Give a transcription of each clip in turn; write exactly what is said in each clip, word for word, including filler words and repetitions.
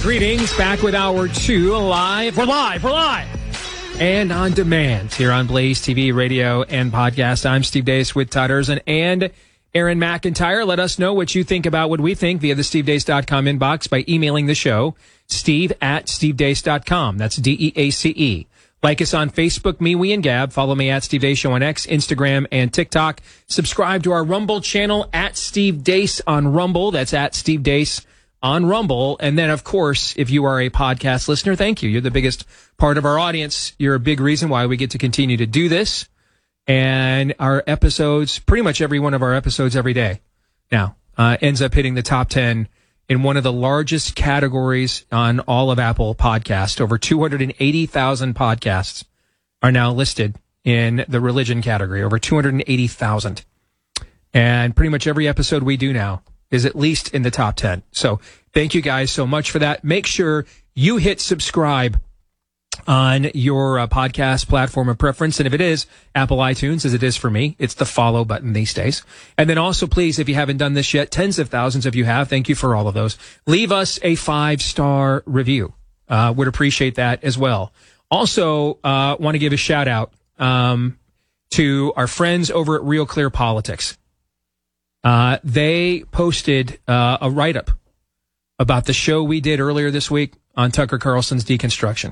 Greetings, back with Hour two, live. We're live, we're live. And on demand here on Blaze T V, radio, and podcast. I'm Steve Deace with Todd Erzin and Aaron McIntyre. Let us know what you think about what we think via the steve deace dot com inbox by emailing the show, steve at steve deace dot com. That's D E A C E. Like us on Facebook, MeWe, and Gab. Follow me at Steve Deace Show on X, Instagram, and TikTok. Subscribe to our Rumble channel at Steve Deace on Rumble. That's at Steve Deace on Rumble. And then, of course, if you are a podcast listener, thank you. You're the biggest part of our audience. You're a big reason why we get to continue to do this. And our episodes, pretty much every one of our episodes every day now, uh, ends up hitting the top ten in one of the largest categories on all of Apple Podcasts. Over two hundred eighty thousand podcasts are now listed in the religion category, over two hundred eighty thousand. And pretty much every episode we do now is at least in the top ten. So thank you guys so much for that. Make sure you hit subscribe on your uh, podcast platform of preference. And if it is Apple iTunes, as it is for me, it's the follow button these days. And then also, please, if you haven't done this yet, tens of thousands of you have. Thank you for all of those. Leave us a five-star review. Uh, would appreciate that as well. Also, uh, want to give a shout out um, to our friends over at Real Clear Politics. Uh, they posted uh, a write-up about the show we did earlier this week on Tucker Carlson's Deconstruction.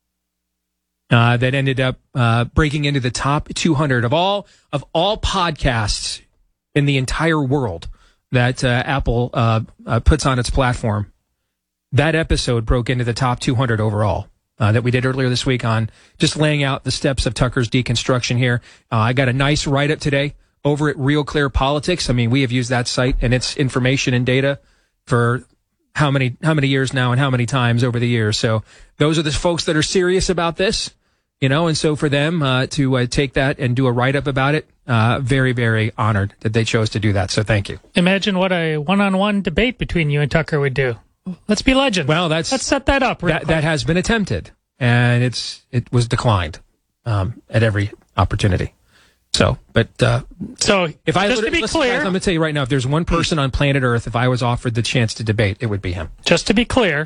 Uh, that ended up uh, breaking into the top two hundred of all of all podcasts in the entire world that uh, Apple uh, uh, puts on its platform. That episode broke into the top two hundred overall uh, that we did earlier this week on just laying out the steps of Tucker's deconstruction here. Uh, I got a nice write-up today over at Real Clear Politics. I mean, we have used that site and its information and data for how many how many years now and how many times over the years. So those are the folks that are serious about this, you know, and so for them uh, to uh, take that and do a write-up about it, uh, very, very honored that they chose to do that. So thank you. Imagine what a one-on-one debate between you and Tucker would do. Let's be legends. Well, that's let's set that up. That, that has been attempted, and it's it was declined um, at every opportunity. So, but uh, so if I just to be listen, clear, guys, I'm going to tell you right now, if there's one person on planet Earth, if I was offered the chance to debate, it would be him. Just to be clear,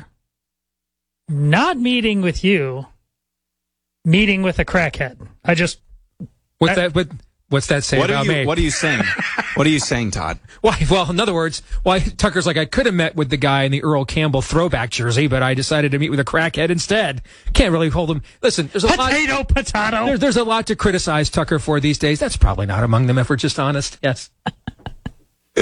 not meeting with you, meeting with a crackhead. I just what's I, that? What, what's that say what about are you, me? What are you saying? What are you saying, Todd? Why? Well, in other words, why Tucker's like, I could have met with the guy in the Earl Campbell throwback jersey, but I decided to meet with a crackhead instead. Can't really hold him. Listen, there's a potato, lot. Potato, there, There's a lot to criticize Tucker for these days. That's probably not among them, if we're just honest. Yes. All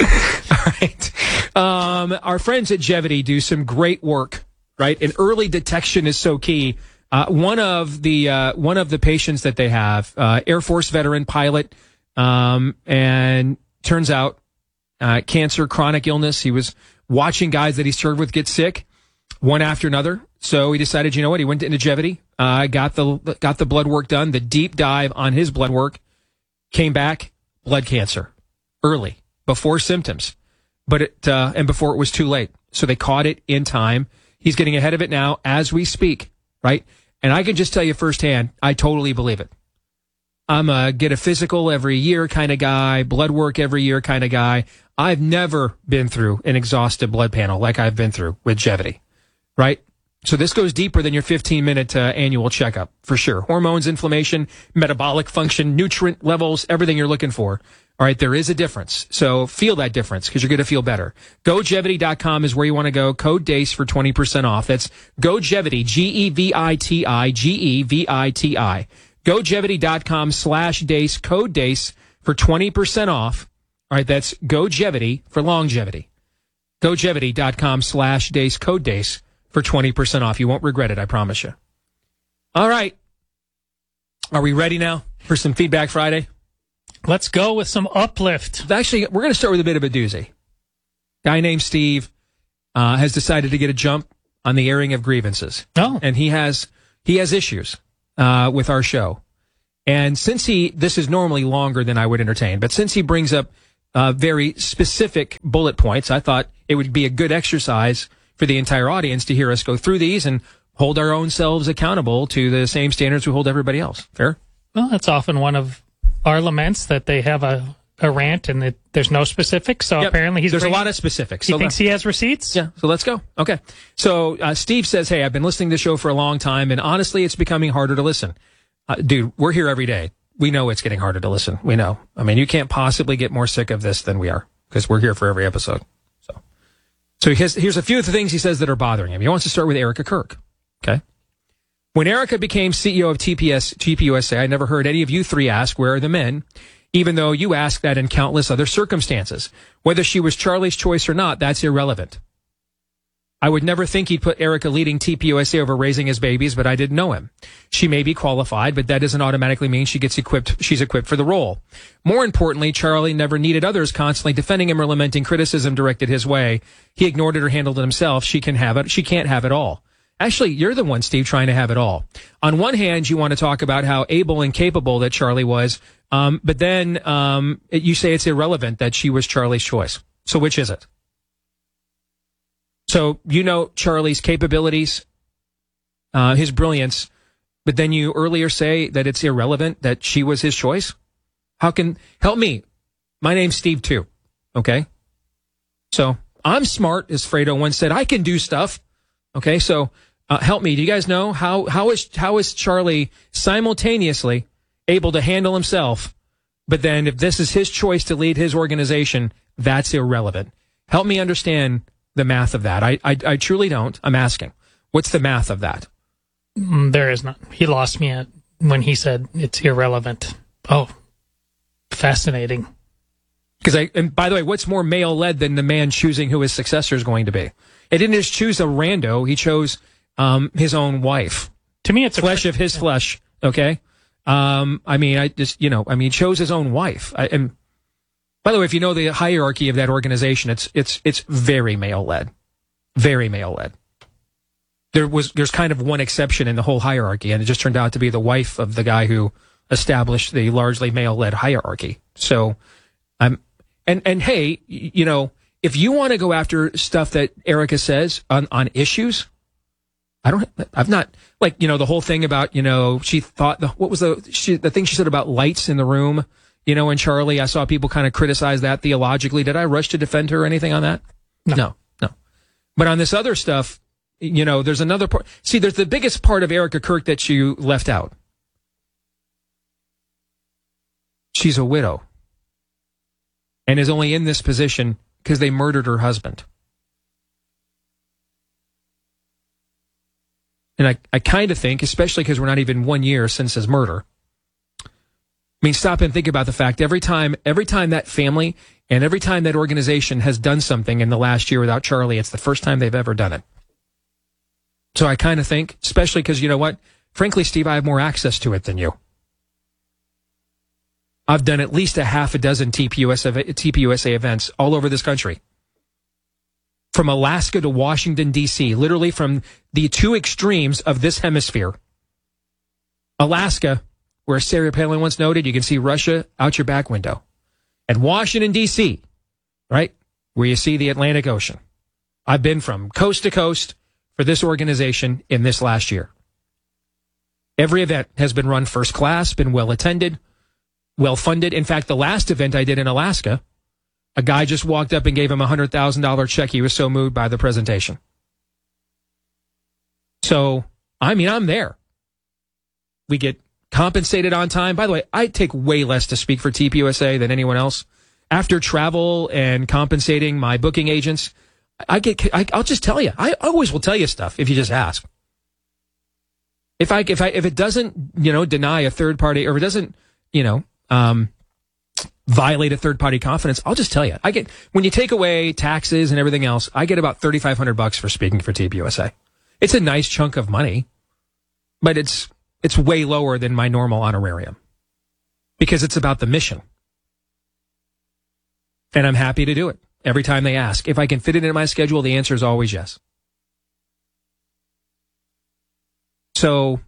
right. Um, our friends at Jevity do some great work, right? And early detection is so key. Uh, one of the uh, one of the patients that they have, uh, Air Force veteran pilot, um, and turns out uh, cancer, chronic illness. He was watching guys that he served with get sick, one after another. So he decided, you know what? He went into Jevity, uh, got the got the blood work done, the deep dive on his blood work, came back, blood cancer, early, before symptoms, but it uh, and before it was too late. So they caught it in time. He's getting ahead of it now as we speak, right? And I can just tell you firsthand, I totally believe it. I'm a get a physical every year kind of guy, blood work every year kind of guy. I've never been through an exhaustive blood panel like I've been through with Jevity, right? So this goes deeper than your fifteen-minute uh, annual checkup, for sure. Hormones, inflammation, metabolic function, nutrient levels, everything you're looking for. All right, there is a difference. So feel that difference because you're going to feel better. go jevity dot com is where you want to go. Code DEACE for twenty percent off. That's GoJevity, G E V I T I, G E V I T I. go jevity dot com slash DEACE, code DEACE for twenty percent off. All right, that's GoJevity for longevity. go jevity dot com slash DEACE, code DEACE for twenty percent off. You won't regret it, I promise you. All right. Are we ready now for some Feedback Friday? Let's go with some uplift. Actually, we're going to start with a bit of a doozy. Guy named Steve uh, has decided to get a jump on the airing of grievances. Oh. And he has he has issues uh, with our show. And since he, this is normally longer than I would entertain, but since he brings up uh, very specific bullet points, I thought it would be a good exercise for the entire audience to hear us go through these and hold our own selves accountable to the same standards we hold everybody else. Fair? Well, that's often one of our laments, that they have a a rant, and it, there's no specifics. So Yep. apparently he's there's bringing, a lot of specifics. He So thinks he has receipts. Yeah, so let's go. Okay. So uh, Steve says, hey, I've been listening to the show for a long time, and honestly, it's becoming harder to listen. Uh, dude, we're here every day. We know it's getting harder to listen. We know. I mean, you can't possibly get more sick of this than we are, because we're here for every episode. So so here's, here's a few of the things he says that are bothering him. He wants to start with Erica Kirk. Okay. When Erica became C E O of T P S, T P U S A, I never heard any of you three ask, where are the men? Even though you asked that in countless other circumstances. Whether she was Charlie's choice or not, that's irrelevant. I would never think he'd put Erica leading T P U S A over raising his babies, but I didn't know him. She may be qualified, but that doesn't automatically mean she gets equipped, she's equipped for the role. More importantly, Charlie never needed others constantly defending him or lamenting criticism directed his way. He ignored it or handled it himself. She can have it. She can't have it all. Actually, you're the one, Steve, trying to have it all. On one hand, you want to talk about how able and capable that Charlie was, um, but then um, it, you say it's irrelevant that she was Charlie's choice. So which is it? So you know Charlie's capabilities, uh, his brilliance, but then you earlier say that it's irrelevant that she was his choice? How can... Help me. My name's Steve, too. Okay? So I'm smart, as Fredo once said. I can do stuff. Okay, so... Uh, help me. Do you guys know how, how is, how is Charlie simultaneously able to handle himself, but then if this is his choice to lead his organization, that's irrelevant? Help me understand the math of that. I, I, I truly don't. I'm asking. What's the math of that? Mm, there is not. He lost me at when he said it's irrelevant. Oh, fascinating. Because I, and by the way, what's more male-led than the man choosing who his successor is going to be? He didn't just choose a rando. He chose Um, his own wife. To me, it's flesh a, of his flesh. Okay. Um, I mean, I just, you know, I mean, he chose his own wife. I, and by the way, if you know the hierarchy of that organization, it's, it's, it's very male led, very male led. There was, there's kind of one exception in the whole hierarchy, and it just turned out to be the wife of the guy who established the largely male led hierarchy. So I'm, and, and hey, you know, if you want to go after stuff that Erica says on, on issues, I don't, I've not, like, you know, the whole thing about, you know, she thought, the what was the, she, the thing she said about lights in the room, you know, and Charlie, I saw people kind of criticize that theologically. Did I rush to defend her or anything on that? No. No, no. But on this other stuff, you know, there's another part. See, there's the biggest part of Erica Kirk that you left out. She's a widow and is only in this position because they murdered her husband. And I, I kind of think, especially because we're not even one year since his murder. I mean, stop and think about the fact every time, every time that family and every time that organization has done something in the last year without Charlie, it's the first time they've ever done it. So I kind of think, especially because, you know what? Frankly, Steve, I have more access to it than you. I've done at least a half a dozen T P U S A, T P U S A events all over this country. From Alaska to Washington, D C, literally from the two extremes of this hemisphere. Alaska, where Sarah Palin once noted, you can see Russia out your back window. And Washington, D C, right, where you see the Atlantic Ocean. I've been from coast to coast for this organization in this last year. Every event has been run first class, been well attended, well funded. In fact, the last event I did in Alaska, a guy just walked up and gave him a one hundred thousand dollars check. He was so moved by the presentation. So, I mean, I'm there. We get compensated on time. By the way, I take way less to speak for T P U S A than anyone else. After travel and compensating my booking agents, I get, I, I'll just tell you. I always will tell you stuff if you just ask. If I, if I, if it doesn't, you know, deny a third party, or if it doesn't, you know, um, violate a third party confidence, I'll just tell you. I get, when you take away taxes and everything else, I get about thirty-five hundred bucks for speaking for T P U S A. It's a nice chunk of money, but it's, it's way lower than my normal honorarium because it's about the mission. And I'm happy to do it every time they ask. If I can fit it in my schedule, the answer is always yes. So,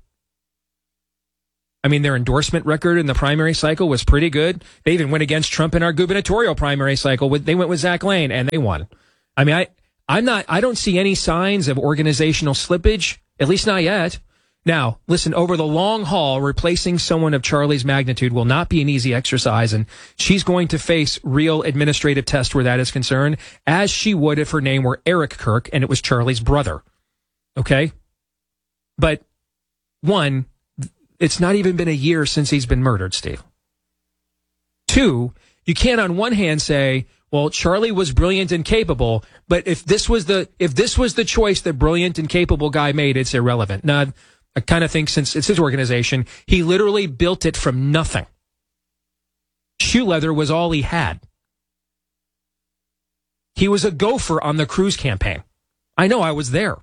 I mean, their endorsement record in the primary cycle was pretty good. They even went against Trump in our gubernatorial primary cycle. They went with Zach Lane, and they won. I mean, I, I'm not, I don't see any signs of organizational slippage, at least not yet. Now, listen, over the long haul, replacing someone of Charlie's magnitude will not be an easy exercise, and she's going to face real administrative tests where that is concerned, as she would if her name were Eric Kirk and it was Charlie's brother. Okay? But, one, it's not even been a year since he's been murdered, Steve. Two, you can't on one hand say, well, Charlie was brilliant and capable, but if this was the if this was the choice that brilliant and capable guy made, it's irrelevant. Now, I kind of think since it's his organization, he literally built it from nothing. Shoe leather was all he had. He was a gopher on the Cruz campaign. I know, I was there.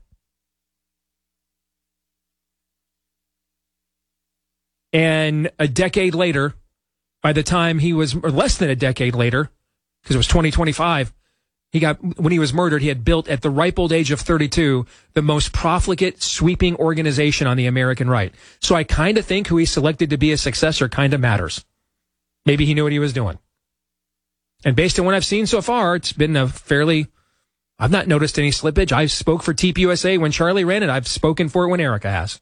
And a decade later, by the time he was, or less than a decade later, because it was twenty twenty-five, he got, when he was murdered, he had built at the ripe old age of thirty-two, the most profligate, sweeping organization on the American right. So I kind of think who he selected to be his successor kind of matters. Maybe he knew what he was doing. And based on what I've seen so far, it's been a fairly, I've not noticed any slippage. I spoke for T P U S A when Charlie ran it. I've spoken for it when Erica has.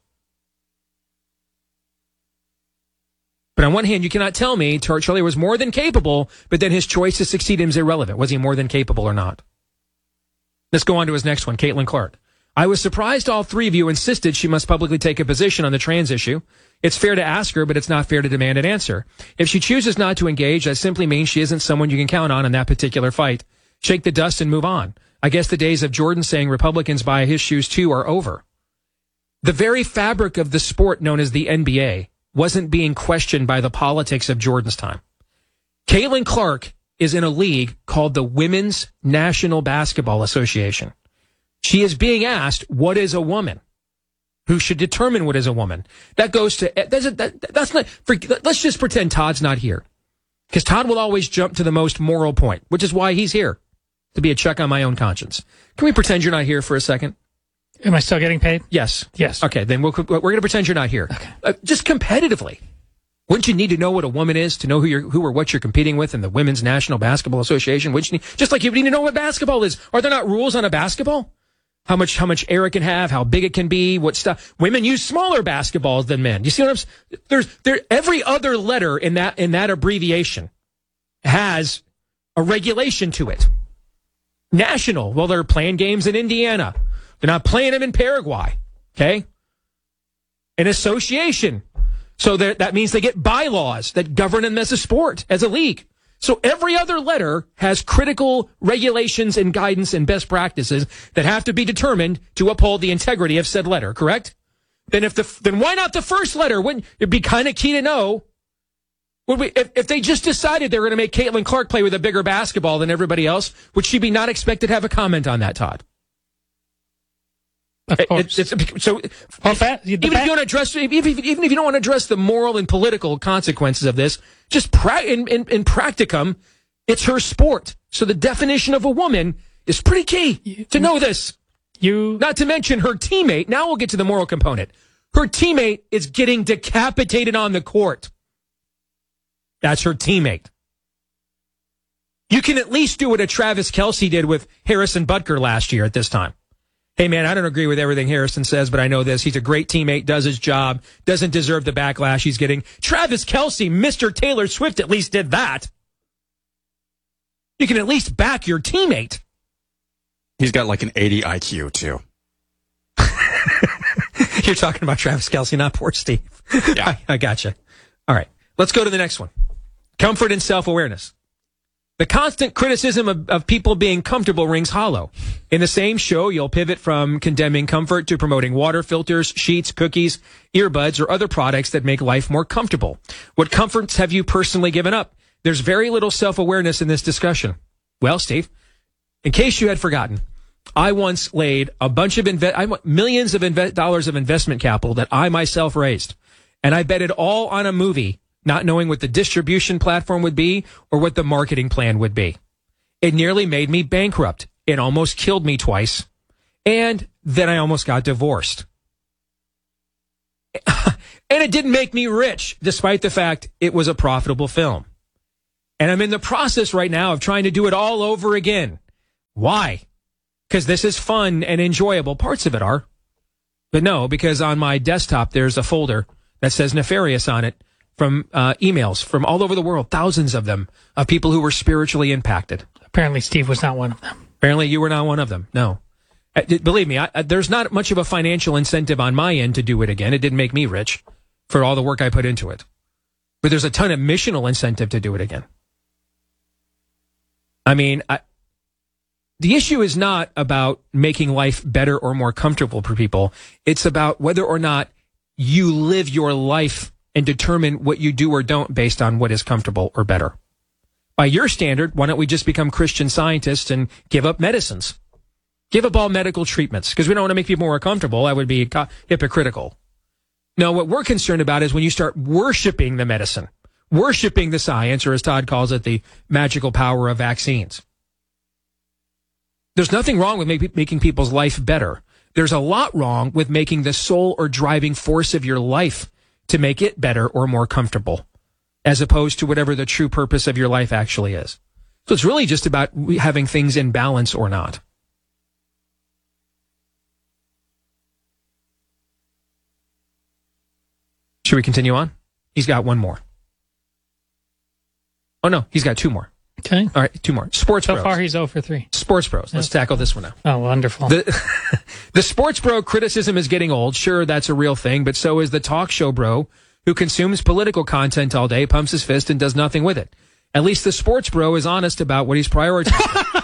But on one hand, you cannot tell me Charlie was more than capable, but then his choice to succeed him is irrelevant. Was he more than capable or not? Let's go on to his next one, Caitlin Clark. I was surprised all three of you insisted she must publicly take a position on the trans issue. It's fair to ask her, but it's not fair to demand an answer. If she chooses not to engage, that simply means she isn't someone you can count on in that particular fight. Shake the dust and move on. I guess the days of Jordan saying Republicans buy his shoes too are over. The very fabric of the sport known as the N B A wasn't being questioned by the politics of Jordan's time. Caitlin Clark is in a league called the Women's National Basketball Association. She is being asked, what is a woman? Who should determine what is a woman? That goes to, that's, that, that's not, for, let's just pretend Todd's not here. Because Todd will always jump to the most moral point, which is why he's here, to be a check on my own conscience. Can we pretend you're not here for a second? Am I still getting paid? Yes. Yes. Okay, then we'll, we're going to pretend you're not here. Okay. Uh, just competitively. Wouldn't you need to know what a woman is to know who you're, who or what you're competing with in the Women's National Basketball Association? Wouldn't you need, just like you need to know what basketball is. Are there not rules on a basketball? How much, how much air it can have, how big it can be, what stuff. Women use smaller basketballs than men. You see what I'm saying? There's, there, every other letter in that, in that abbreviation has a regulation to it. National. Well, they're playing games in Indiana. They're not playing them in Paraguay. Okay? An association. So that means they get bylaws that govern them as a sport, as a league. So every other letter has critical regulations and guidance and best practices that have to be determined to uphold the integrity of said letter, correct? Then if the then why not the first letter? Wouldn't it'd be kind of key to know? Would we, if, if they just decided they were going to make Caitlin Clark play with a bigger basketball than everybody else, would she be not expected to have a comment on that, Todd? Of course. It, it's, so well, fat, even if you want to address, even if, even if you don't want to address the moral and political consequences of this, just pra- in, in, in practicum, it's her sport. So the definition of a woman is pretty key you, to know this. You, not to mention her teammate. Now we'll get to the moral component. Her teammate is getting decapitated on the court. That's her teammate. You can at least do what a Travis Kelce did with Harrison Butker last year at this time. Hey, man, I don't agree with everything Harrison says, but I know this. He's a great teammate, does his job, doesn't deserve the backlash he's getting. Travis Kelce, Mister Taylor Swift, at least did that. You can at least back your teammate. He's got like an eighty I Q, too. You're talking about Travis Kelce, not poor Steve. Yeah. I, I gotcha. All right, let's go to the next one. Comfort and self-awareness. The constant criticism of, of people being comfortable rings hollow. In the same show, you'll pivot from condemning comfort to promoting water filters, sheets, cookies, earbuds, or other products that make life more comfortable. What comforts have you personally given up? There's very little self-awareness in this discussion. Well, Steve, in case you had forgotten, I once laid a bunch of inve- I millions of inve- dollars of investment capital that I myself raised, and I bet it all on a movie, not knowing what the distribution platform would be or what the marketing plan would be. It nearly made me bankrupt. It almost killed me twice. And then I almost got divorced. And it didn't make me rich, despite the fact it was a profitable film. And I'm in the process right now of trying to do it all over again. Why? Because this is fun and enjoyable. Parts of it are. But no, because on my desktop, there's a folder that says nefarious on it from uh, emails from all over the world, thousands of them, of people who were spiritually impacted. Apparently Steve was not one of them. Apparently you were not one of them. No. Uh, believe me, I, uh, there's not much of a financial incentive on my end to do it again. It didn't make me rich for all the work I put into it. But there's a ton of missional incentive to do it again. I mean, I, the issue is not about making life better or more comfortable for people. It's about whether or not you live your life and determine what you do or don't based on what is comfortable or better. By your standard, why don't we just become Christian Scientists and give up medicines? Give up all medical treatments because we don't want to make people more comfortable. That would be hypocritical. No, what we're concerned about is when you start worshiping the medicine, worshiping the science, or as Todd calls it, the magical power of vaccines. There's nothing wrong with make, making people's life better. There's a lot wrong with making the soul or driving force of your life to make it better or more comfortable, as opposed to whatever the true purpose of your life actually is. So it's really just about having things in balance or not. Should we continue on? He's got one more. Oh, no, he's got two more. Okay. All right, two more. Sports so Bros. So far, he's zero for three. Sports Bros. Let's okay. tackle this one now. Oh, wonderful. The, the Sports Bro criticism is getting old. Sure, that's a real thing, but so is the talk show bro who consumes political content all day, pumps his fist, and does nothing with it. At least the Sports Bro is honest about what he's prioritizing.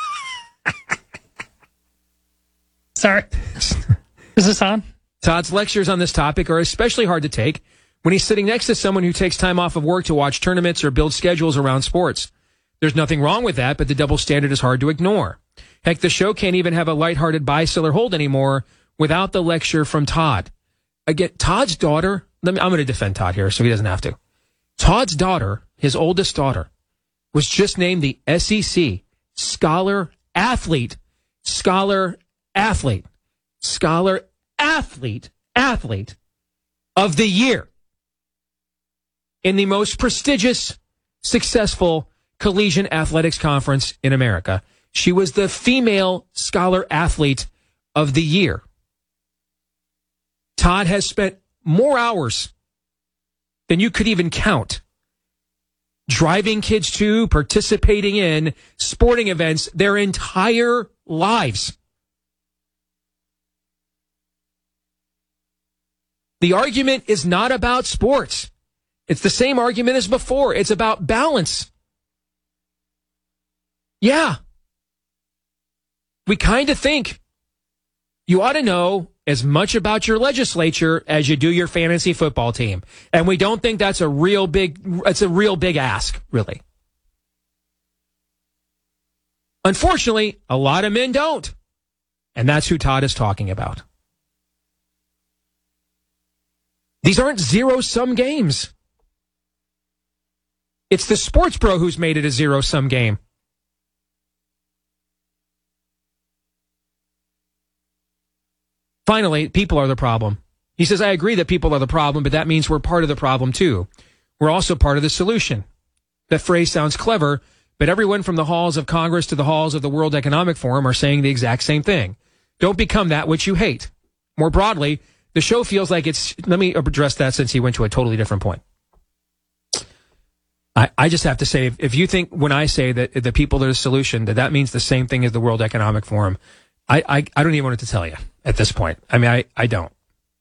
Sorry. Is this on? Todd's lectures on this topic are especially hard to take when he's sitting next to someone who takes time off of work to watch tournaments or build schedules around sports. There's nothing wrong with that, but the double standard is hard to ignore. Heck, the show can't even have a lighthearted buy, sell, or hold anymore without the lecture from Todd. Again, Todd's daughter, let me, I'm going to defend Todd here so he doesn't have to. Todd's daughter, his oldest daughter, was just named the S E C Scholar Athlete, Scholar Athlete, Scholar Athlete, Athlete of the Year in the most prestigious, successful collegiate athletics conference in America. She was the female Scholar Athlete of the Year. Todd has spent more hours than you could even count driving kids to, participating in sporting events their entire lives. The argument is not about sports. It's the same argument as before. It's about balance. Yeah. We kind of think you ought to know as much about your legislature as you do your fantasy football team. And we don't think that's a real big, it's a real big ask, really. Unfortunately, a lot of men don't. And that's who Todd is talking about. These aren't zero-sum games. It's the Sports Bro who's made it a zero-sum game. Finally, people are the problem. He says, I agree that people are the problem, but that means we're part of the problem too. We're also part of the solution. That phrase sounds clever, but everyone from the halls of Congress to the halls of the World Economic Forum are saying the exact same thing. Don't become that which you hate. More broadly, the show feels like it's... Let me address that since he went to a totally different point. I, I just have to say, if, if you think when I say that the people are the solution, that that means the same thing as the World Economic Forum, I, I, I don't even want to tell you at this point. I mean, I, I don't.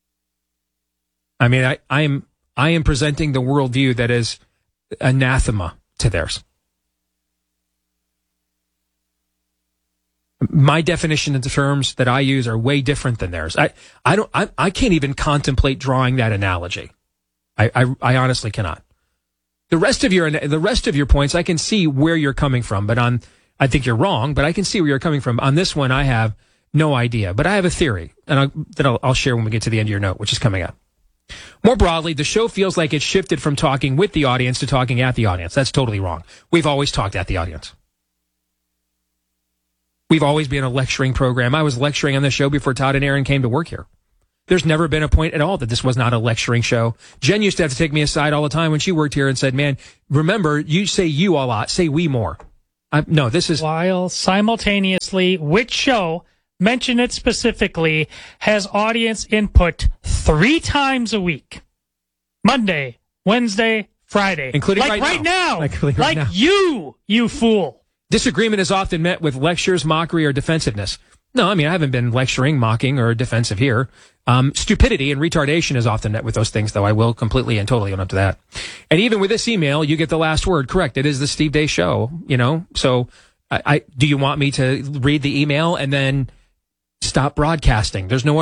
I mean, I, I am I am presenting the worldview that is anathema to theirs. My definition of the terms that I use are way different than theirs. I, I don't I, I can't even contemplate drawing that analogy. I, I, I honestly cannot. The rest of your the rest of your points, I can see where you're coming from, but on I think you're wrong, but I can see where you're coming from. On this one, I have no idea, but I have a theory, and I'll, that I'll, I'll share when we get to the end of your note, which is coming up. More broadly, the show feels like it's shifted from talking with the audience to talking at the audience. That's totally wrong. We've always talked at the audience. We've always been a lecturing program. I was lecturing on the show before Todd and Aaron came to work here. There's never been a point at all that this was not a lecturing show. Jen used to have to take me aside all the time when she worked here and said, man, remember, you say you a lot, say we more. I, no, this is... While simultaneously, which show mention it specifically, has audience input three times a week. Monday, Wednesday, Friday. Including like right right now. now. Like, right like now. you, you fool. Disagreement is often met with lectures, mockery, or defensiveness. No, I mean, I haven't been lecturing, mocking, or defensive here. Um, stupidity and retardation is often met with those things, though. I will completely and totally own up to that. And even with this email, you get the last word correct. It is the Steve Deace Show, you know? So, I, I do you want me to read the email and then stop broadcasting? There's no